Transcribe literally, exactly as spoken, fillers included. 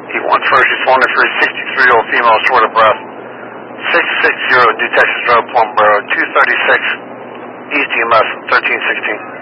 He won first responder for a sixty-three-year-old female short of breath. six sixty New Texas Road, Plum Borough, two thirty-six East E M S, thirteen sixteen.